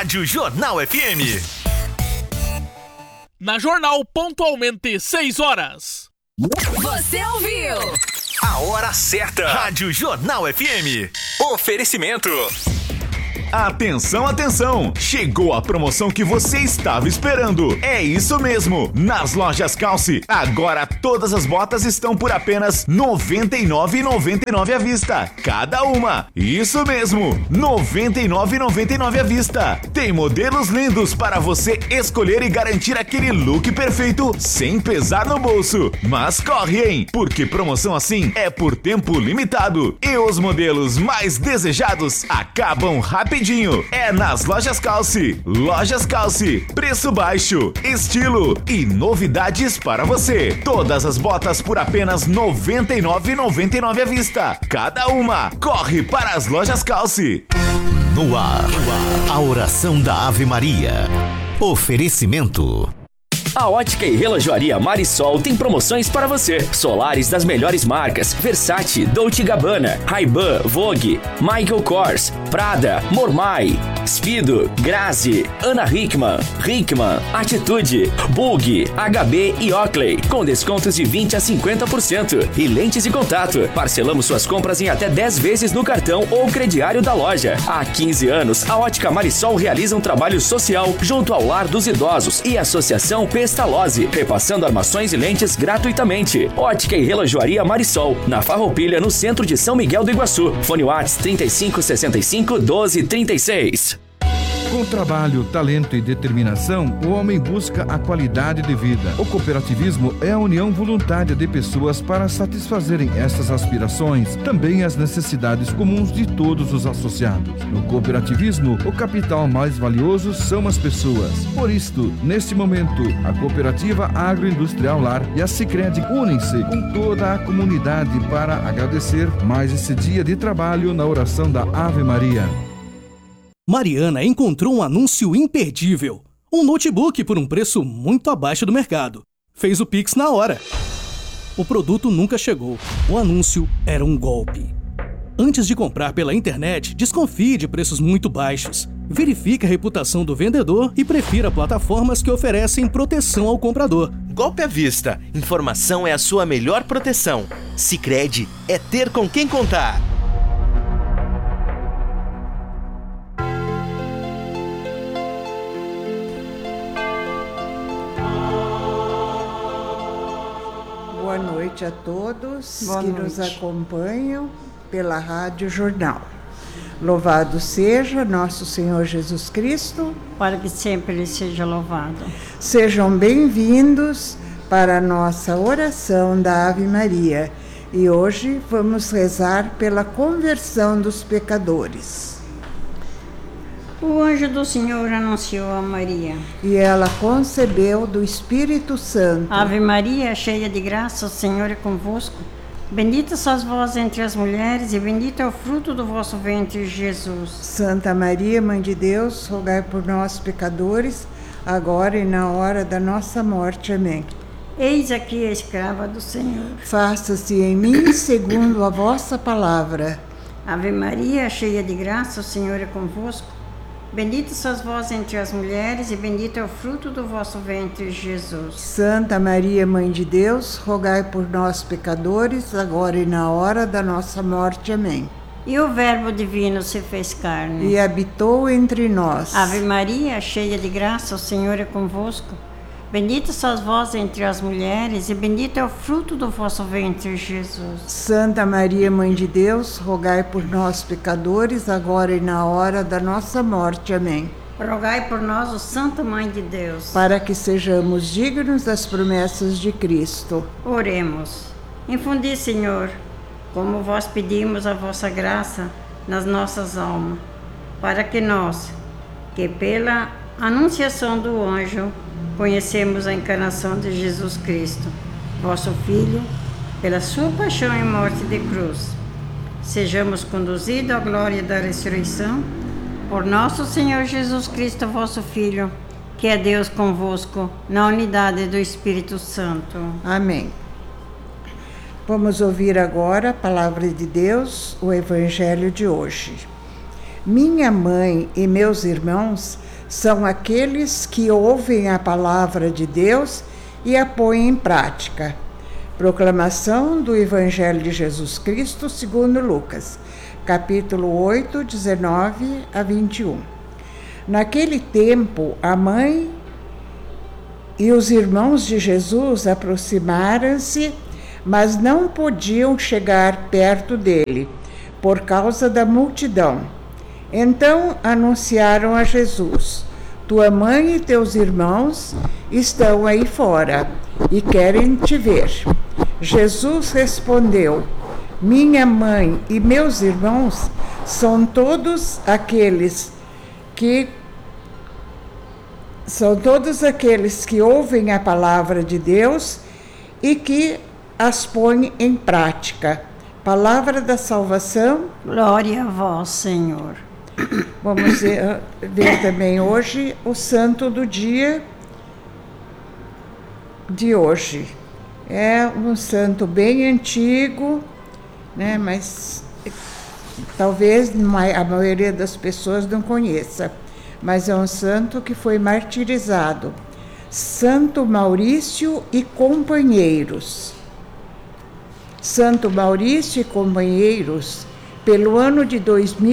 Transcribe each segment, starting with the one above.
Rádio Jornal FM. Na Jornal, pontualmente 6 horas. Você ouviu? A hora certa. Rádio Jornal FM. Oferecimento. Atenção, atenção! Chegou a promoção que você estava esperando. É isso mesmo! Nas lojas Calce, agora todas as botas estão por apenas R$ 99,99 à vista. Cada uma! Isso mesmo! R$ 99,99 à vista. Tem modelos lindos para você escolher e garantir aquele look perfeito sem pesar no bolso. Mas corre, hein? Porque promoção assim é por tempo limitado. E os modelos mais desejados acabam rapidinho. É nas Lojas Calce. Lojas Calce. Preço baixo, estilo e novidades para você. Todas as botas por apenas R$ 99,99 à vista. Cada uma. Corre para as Lojas Calce. No ar, a oração da Ave Maria. Oferecimento. A Ótica e Relojoaria Marisol tem promoções para você. Solares das melhores marcas: Versace, Dolce & Gabbana, Ray-Ban, Vogue, Michael Kors, Prada, Mormai, Speedo, Grazi, Ana Hickman, Atitude, Bug, HB e Oakley, com descontos de 20% a 50%. E lentes de contato. Parcelamos suas compras em até 10 vezes no cartão ou crediário da loja. Há 15 anos, a Ótica Marisol realiza um trabalho social junto ao Lar dos Idosos e a Associação Pestalozzi, repassando armações e lentes gratuitamente. Ótica e Relojoaria Marisol, na Farroupilha, no centro de São Miguel do Iguaçu. Fone WhatsApp 3565-1236. Com trabalho, talento e determinação, o homem busca a qualidade de vida. O cooperativismo é a união voluntária de pessoas para satisfazerem essas aspirações, também as necessidades comuns de todos os associados. No cooperativismo, o capital mais valioso são as pessoas. Por isto, neste momento, a Cooperativa Agroindustrial Lar e a Sicredi unem-se com toda a comunidade para agradecer mais esse dia de trabalho na oração da Ave Maria. Mariana encontrou um anúncio imperdível. Um notebook por um preço muito abaixo do mercado. Fez o Pix na hora. O produto nunca chegou. O anúncio era um golpe. Antes de comprar pela internet, desconfie de preços muito baixos. Verifique a reputação do vendedor e prefira plataformas que oferecem proteção ao comprador. Golpe à vista. Informação é a sua melhor proteção. Sicredi é ter com quem contar. Boa noite a todos Boa que noite. nos acompanham pela Rádio Jornal. Louvado seja nosso Senhor Jesus Cristo. Para que sempre Ele seja louvado. Sejam bem-vindos para a nossa oração da Ave Maria. E hoje vamos rezar pela conversão dos pecadores. O anjo do Senhor anunciou a Maria. E ela concebeu do Espírito Santo. Ave Maria, cheia de graça, o Senhor é convosco. Bendita sois vós entre as mulheres, e bendito é o fruto do vosso ventre, Jesus. Santa Maria, Mãe de Deus, rogai por nós, pecadores, agora e na hora da nossa morte. Amém. Eis aqui a escrava do Senhor. Faça-se em mim segundo a vossa palavra. Ave Maria, cheia de graça, o Senhor é convosco. Bendita sois vós entre as mulheres, e bendito é o fruto do vosso ventre, Jesus. Santa Maria, Mãe de Deus, rogai por nós, pecadores, agora e na hora da nossa morte. Amém. E o Verbo divino se fez carne. E habitou entre nós. Ave Maria, cheia de graça, o Senhor é convosco. Bendita sois vós entre as mulheres, e bendito é o fruto do vosso ventre, Jesus. Santa Maria, Mãe de Deus, rogai por nós, pecadores, agora e na hora da nossa morte. Amém. Rogai por nós, ó Santa Mãe de Deus, para que sejamos dignos das promessas de Cristo. Oremos. Infundi, Senhor, como vós pedimos a vossa graça nas nossas almas, para que nós, que pela anunciação do anjo, conhecemos a encarnação de Jesus Cristo, vosso Filho, pela sua paixão e morte de cruz, sejamos conduzidos à glória da ressurreição, por nosso Senhor Jesus Cristo, vosso Filho, que é Deus convosco, na unidade do Espírito Santo. Amém. Vamos ouvir agora a palavra de Deus, o Evangelho de hoje. Minha mãe e meus irmãos são aqueles que ouvem a palavra de Deus e a põem em prática. Proclamação do Evangelho de Jesus Cristo segundo Lucas, capítulo 8, 19 a 21. Naquele tempo, a mãe e os irmãos de Jesus aproximaram-se, mas não podiam chegar perto dele, por causa da multidão. Então anunciaram a Jesus: tua mãe e teus irmãos estão aí fora e querem te ver. Jesus respondeu: minha mãe e meus irmãos são todos aqueles que ouvem a palavra de Deus e que as põem em prática. Palavra da salvação. Glória a vós, Senhor. Vamos ver também hoje o santo do dia de hoje. É um santo bem antigo, né? Mas talvez a maioria das pessoas não conheça. Mas é um santo que foi martirizado. Santo Maurício e companheiros. Santo Maurício e companheiros, no ano de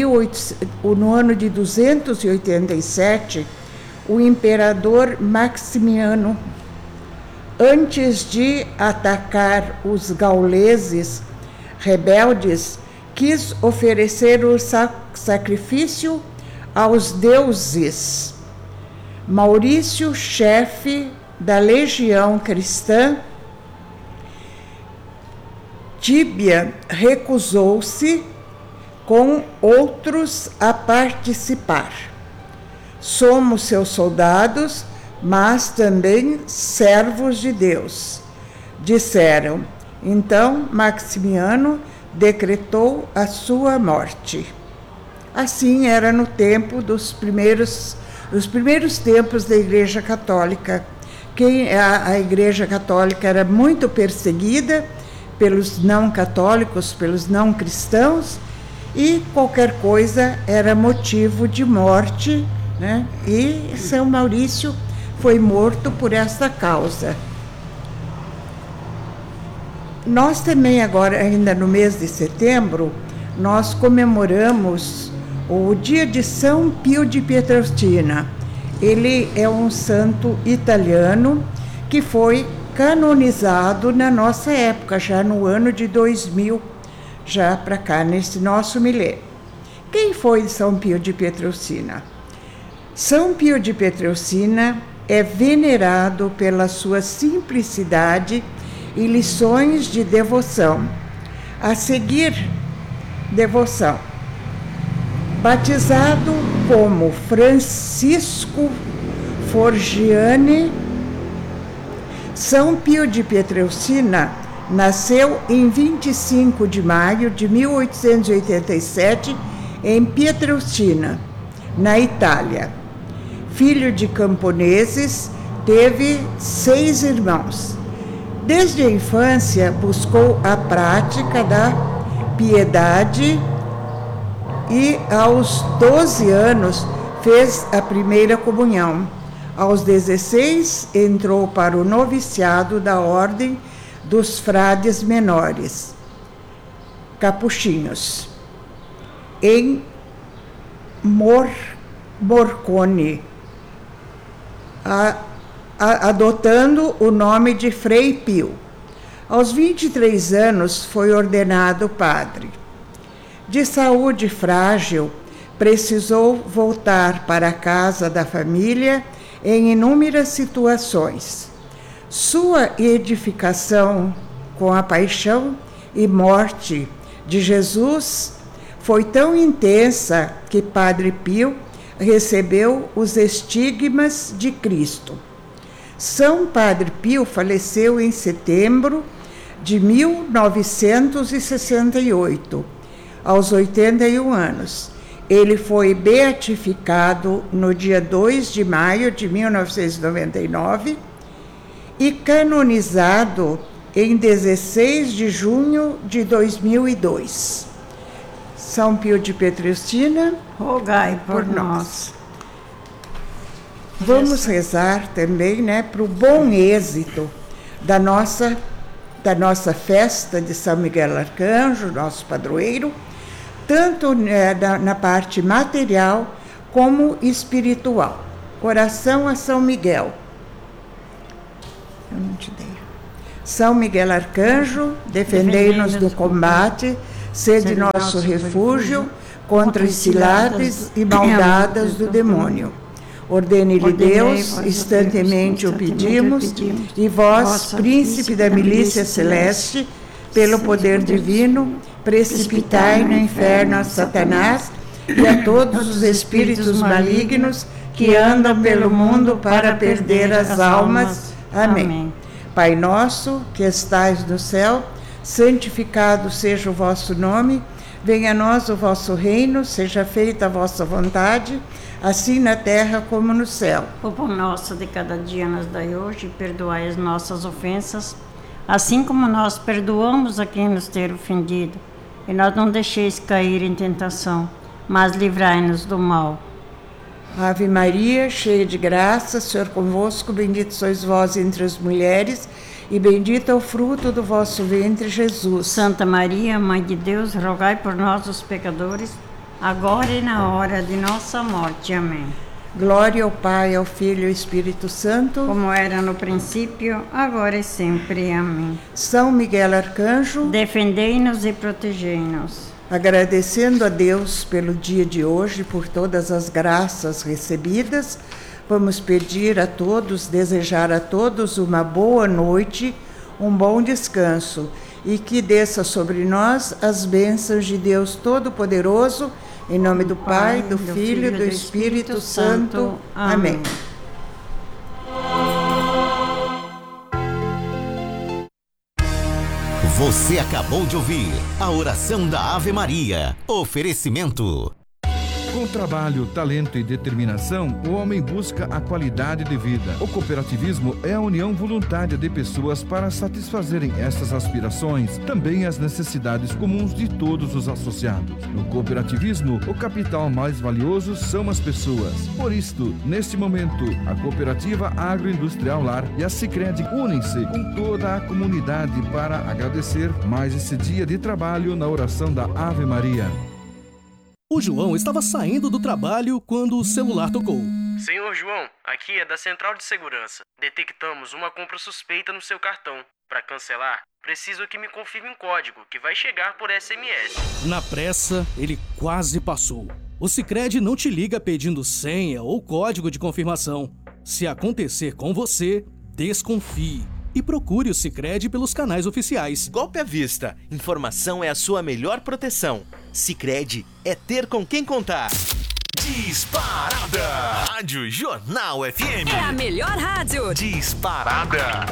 287, o imperador Maximiano, antes de atacar os gauleses rebeldes, quis oferecer o sacrifício aos deuses. Maurício, chefe da legião cristã, Tíbia recusou-se com outros a participar. Somos seus soldados, mas também servos de Deus, disseram. Então Maximiano decretou a sua morte. Assim era no tempo dos primeiros tempos da Igreja Católica. A Igreja Católica era muito perseguida pelos não católicos, pelos não cristãos, e qualquer coisa era motivo de morte, né? E São Maurício foi morto por esta causa. Nós também agora, ainda no mês de setembro, nós comemoramos o dia de São Pio de Pietrelcina. Ele é um santo italiano que foi canonizado na nossa época, já no ano de 2000, já para cá, nesse nosso milênio. Quem foi São Pio de Pietrelcina? São Pio de Pietrelcina é venerado pela sua simplicidade e lições de devoção. A seguir, devoção. Batizado como Francisco Forgiani, São Pio de Pietrelcina nasceu em 25 de maio de 1887 em Pietrelcina, na Itália. Filho de camponeses, teve 6 irmãos. Desde a infância buscou a prática da piedade e aos 12 anos fez a primeira comunhão. Aos 16 entrou para o noviciado da Ordem dos Frades Menores, Capuchinhos, em Morcone, adotando o nome de Frei Pio. Aos 23 anos foi ordenado padre. De saúde frágil, precisou voltar para a casa da família em inúmeras situações. Sua edificação com a paixão e morte de Jesus foi tão intensa que Padre Pio recebeu os estigmas de Cristo. São Padre Pio faleceu em setembro de 1968, aos 81 anos. Ele foi beatificado no dia 2 de maio de 1999 e canonizado em 16 de junho de 2002. São Pio de Pietrelcina, rogai por nós. Vamos rezar também, né, para o bom êxito da nossa festa de São Miguel Arcanjo, nosso padroeiro, tanto na parte material como espiritual. Oração a São Miguel. Eu não te dei. São Miguel Arcanjo, defendei-nos do combate, sede nosso refúgio contra as ciladas e maldadas do demônio. Ordene-lhe Deus, instantemente o pedimos, e vós, príncipe da milícia celeste, pelo poder divino, precipitai no inferno a Satanás e a todos os espíritos malignos que andam pelo mundo para perder as almas. Amém. Pai nosso, que estais no céu, santificado seja o vosso nome, venha a nós o vosso reino, seja feita a vossa vontade, assim na terra como no céu. O pão nosso de cada dia nos dai hoje, perdoai as nossas ofensas, assim como nós perdoamos a quem nos ter ofendido. E nós não deixeis cair em tentação, mas livrai-nos do mal. Ave Maria, cheia de graça, o Senhor convosco, bendito sois vós entre as mulheres, e bendito é o fruto do vosso ventre, Jesus. Santa Maria, Mãe de Deus, rogai por nós, os pecadores, agora e na hora de nossa morte. Amém. Glória ao Pai, ao Filho e ao Espírito Santo, como era no princípio, agora e sempre. Amém. São Miguel Arcanjo, defendei-nos e protegei-nos. Agradecendo a Deus pelo dia de hoje, por todas as graças recebidas, vamos pedir a todos, desejar a todos uma boa noite, um bom descanso e que desça sobre nós as bênçãos de Deus Todo-Poderoso, em nome do Pai, do Filho e do Espírito Santo. Amém. Você acabou de ouvir a oração da Ave Maria. Oferecimento. Com trabalho, talento e determinação, o homem busca a qualidade de vida. O cooperativismo é a união voluntária de pessoas para satisfazerem essas aspirações, também as necessidades comuns de todos os associados. No cooperativismo, o capital mais valioso são as pessoas. Por isto, neste momento, a Cooperativa Agroindustrial Lar e a Sicredi unem-se com toda a comunidade para agradecer mais esse dia de trabalho na oração da Ave Maria. O João estava saindo do trabalho quando o celular tocou. Senhor João, aqui é da Central de Segurança. Detectamos uma compra suspeita no seu cartão. Para cancelar, preciso que me confirme um código que vai chegar por SMS. Na pressa, ele quase passou. O Sicredi não te liga pedindo senha ou código de confirmação. Se acontecer com você, desconfie. E procure o Sicredi pelos canais oficiais. Golpe à vista. Informação é a sua melhor proteção. Sicredi é ter com quem contar. Disparada! Rádio Jornal FM. É a melhor rádio. Disparada!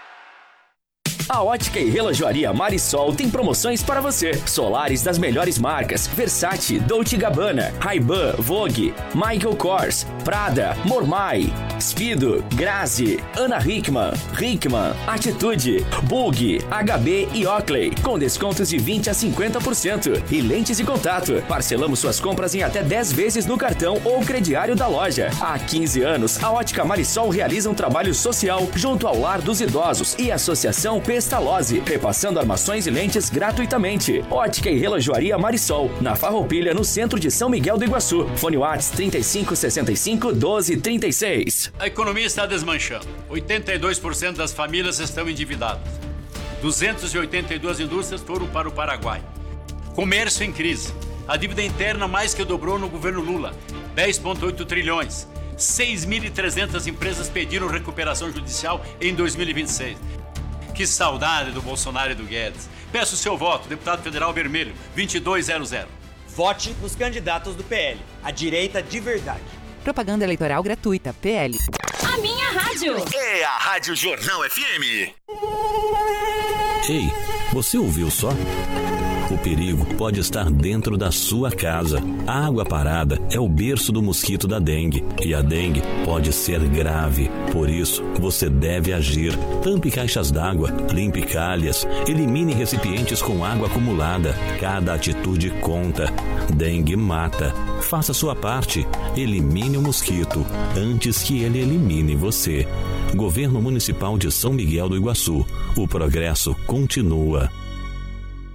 A Ótica e Relojoaria Marisol tem promoções para você. Solares das melhores marcas: Versace, Dolce & Gabbana, Ray-Ban, Vogue, Michael Kors, Prada, Mormai, Speedo, Grazi, Ana Hickman, Atitude, Bug, HB e Oakley, com descontos de 20% a 50%. E lentes de contato. Parcelamos suas compras em até 10 vezes no cartão ou crediário da loja. Há 15 anos, a Ótica Marisol realiza um trabalho social junto ao Lar dos Idosos e a Associação Pestalozzi, repassando armações e lentes gratuitamente. Ótica e Relojoaria Marisol, na Farroupilha, no centro de São Miguel do Iguaçu. Fone WhatsApp 3565-1236. A economia está desmanchando. 82% das famílias estão endividadas. 282 indústrias foram para o Paraguai. Comércio em crise. A dívida interna mais que dobrou no governo Lula. 10,8 trilhões. 6.300 empresas pediram recuperação judicial em 2026. Que saudade do Bolsonaro e do Guedes. Peço o seu voto, deputado federal vermelho, 2200. Vote nos candidatos do PL, a direita de verdade. Propaganda eleitoral gratuita, PL. A minha rádio. É a Rádio Jornal FM. Ei, você ouviu só? O perigo pode estar dentro da sua casa. A água parada é o berço do mosquito da dengue e a dengue pode ser grave. Por isso, você deve agir. Tampe caixas d'água, limpe calhas, elimine recipientes com água acumulada. Cada atitude conta. Dengue mata. Faça sua parte. Elimine o mosquito antes que ele elimine você. Governo Municipal de São Miguel do Iguaçu. O progresso continua.